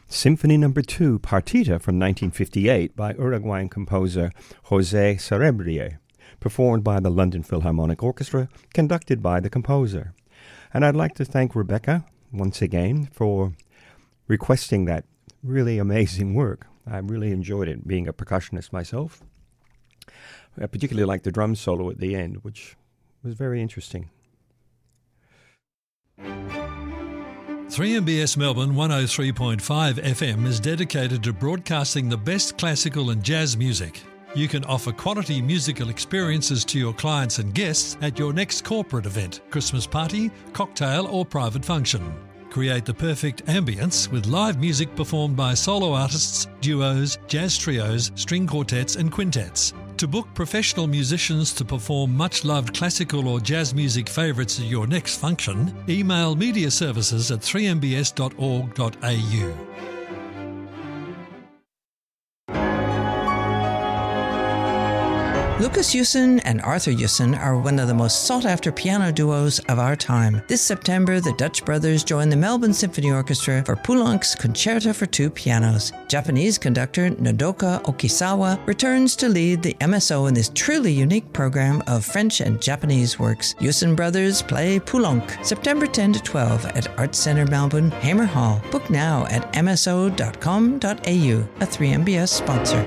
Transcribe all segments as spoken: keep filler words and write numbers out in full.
Symphony Number two, Partita from nineteen fifty-eight by Uruguayan composer José Cerebrier, performed by the London Philharmonic Orchestra, conducted by the composer. And I'd like to thank Rebecca once again for requesting that really amazing work. I really enjoyed it, being a percussionist myself. I particularly liked the drum solo at the end, which was very interesting. three M B S Melbourne one oh three point five F M is dedicated to broadcasting the best classical and jazz music. You can offer quality musical experiences to your clients and guests at your next corporate event, Christmas party, cocktail or private function. Create the perfect ambience with live music performed by solo artists, duos, jazz trios, string quartets and quintets. To book professional musicians to perform much-loved classical or jazz music favourites at your next function, email media services at three m b s dot org dot a u. Lucas Yusin and Arthur Yusin are one of the most sought-after piano duos of our time. This September, the Dutch brothers join the Melbourne Symphony Orchestra for Poulenc's Concerto for Two Pianos. Japanese conductor Nodoka Okisawa returns to lead the M S O in this truly unique program of French and Japanese works. Yusin brothers play Poulenc, September tenth to twelfth at Arts Centre Melbourne, Hamer Hall. Book now at m s o dot com dot a u, a three M B S sponsor.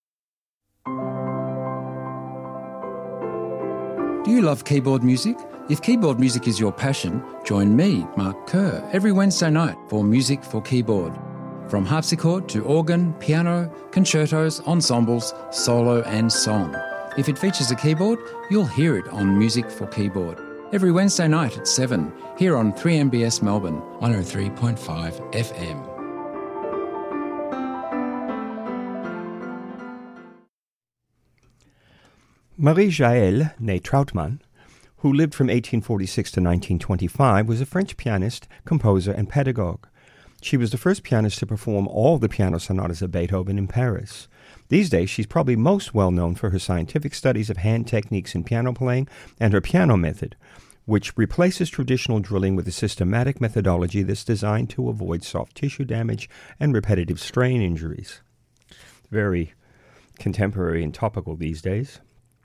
Do you love keyboard music? If keyboard music is your passion, join me, Mark Kerr, every Wednesday night for Music for Keyboard. From harpsichord to organ, piano, concertos, ensembles, solo and song. If it features a keyboard, you'll hear it on Music for Keyboard. Every Wednesday night at seven, here on three M B S Melbourne, one oh three point five F M. Marie Jaël, née Trautmann, who lived from eighteen forty-six to nineteen twenty-five, was a French pianist, composer, and pedagogue. She was the first pianist to perform all the piano sonatas of Beethoven in Paris. These days, she's probably most well known for her scientific studies of hand techniques in piano playing and her piano method, which replaces traditional drilling with a systematic methodology that's designed to avoid soft tissue damage and repetitive strain injuries. Very contemporary and topical these days.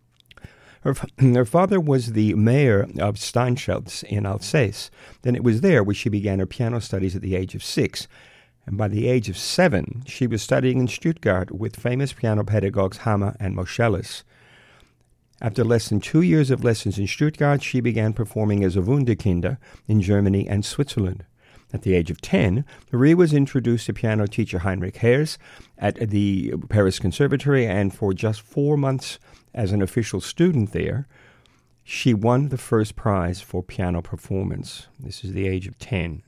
Her, her father was the mayor of Steinscheltz in Alsace. Then it was there where she began her piano studies at the age of six. And by the age of seven, she was studying in Stuttgart with famous piano pedagogues Hammer and Moscheles. After less than two years of lessons in Stuttgart, she began performing as a Wunderkinder in Germany and Switzerland. At the age of ten, Marie was introduced to piano teacher Heinrich Herz at the Paris Conservatory, and for just four months as an official student there, she won the first prize for piano performance. This is the age of ten.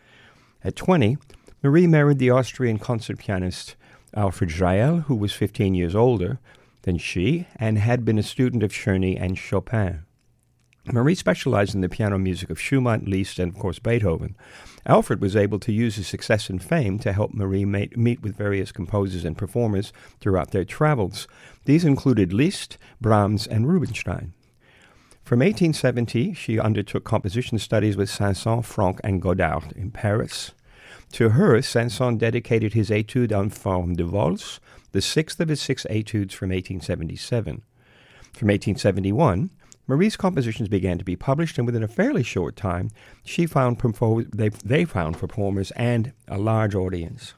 At twenty, Marie married the Austrian concert pianist Alfred Jaël, who was fifteen years older than she and had been a student of Czerny and Chopin. Marie specialized in the piano music of Schumann, Liszt, and, of course, Beethoven. Alfred was able to use his success and fame to help Marie mate, meet with various composers and performers throughout their travels. These included Liszt, Brahms, and Rubinstein. From eighteen seventy, she undertook composition studies with Saint-Saëns, Franck, and Godard in Paris. To her, Saint-Saëns dedicated his Etude en forme de valse, the sixth of his six etudes from eighteen seventy-seven. From eighteen seventy-one, Marie's compositions began to be published, and within a fairly short time, she found they, they found performers and a large audience.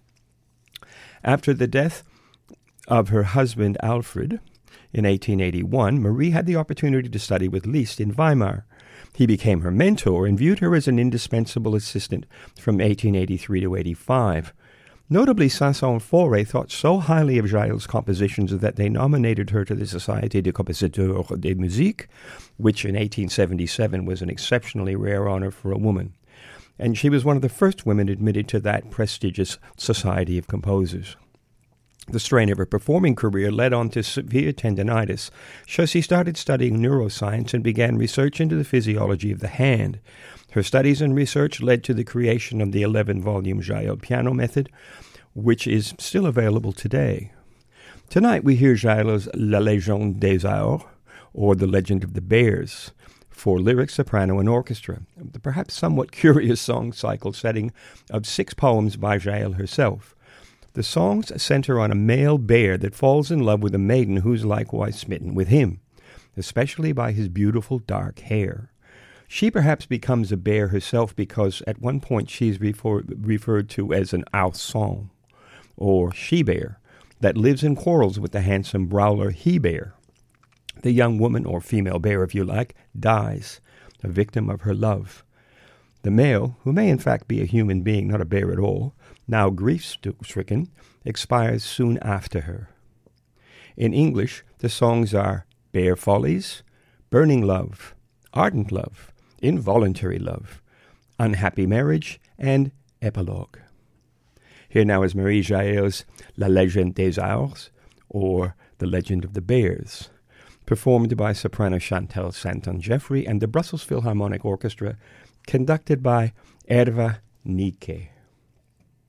After the death of her husband Alfred in eighteen eighty-one, Marie had the opportunity to study with Liszt in Weimar. He became her mentor and viewed her as an indispensable assistant from eighteen eighty-three to eighty-five. Notably, Saint-Saëns and Fauré thought so highly of Jaël's compositions that they nominated her to the Société des Compositeurs de Musique, which in eighteen seventy-seven was an exceptionally rare honor for a woman. And she was one of the first women admitted to that prestigious Society of Composers. The strain of her performing career led on to severe tendinitis, so she started studying neuroscience and began research into the physiology of the hand. Her studies and research led to the creation of the eleven-volume Jaël piano method, which is still available today. Tonight we hear Jaël's La Légende des Ours, or The Legend of the Bears, for lyric, soprano, and orchestra. The perhaps somewhat curious song cycle setting of six poems by Jael herself. The songs center on a male bear that falls in love with a maiden who's likewise smitten with him, especially by his beautiful dark hair. She perhaps becomes a bear herself because at one point she's refer- referred to as an alcyon, or she-bear, that lives in quarrels with the handsome brawler he-bear. The young woman, or female bear if you like, dies, a victim of her love. The male, who may in fact be a human being, not a bear at all, now grief-stricken, expires soon after her. In English, the songs are Bear Follies, Burning Love, Ardent Love, Involuntary Love, Unhappy Marriage, and Epilogue. Here now is Marie Jael's La Légende des Ours, or The Legend of the Bears, performed by soprano Chantal Santon-Jeffrey and the Brussels Philharmonic Orchestra, conducted by Erva Nieke.